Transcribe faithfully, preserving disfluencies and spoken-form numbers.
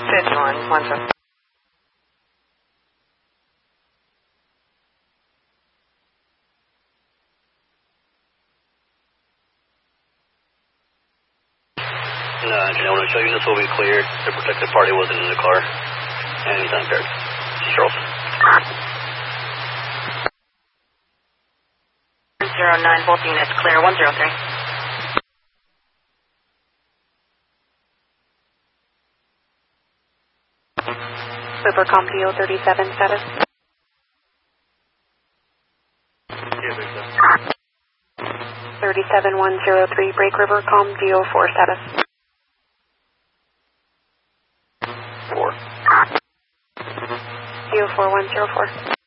fifty-one, one zero. No, I want to show you this will be cleared. The protected party wasn't in the car. And he's unimpaired. Charles. zero nine, both units clear, one zero three. River ComDO thirty-seven status. thirty-seven one zero three, Break River ComDO four status. Four. D O four one zero four.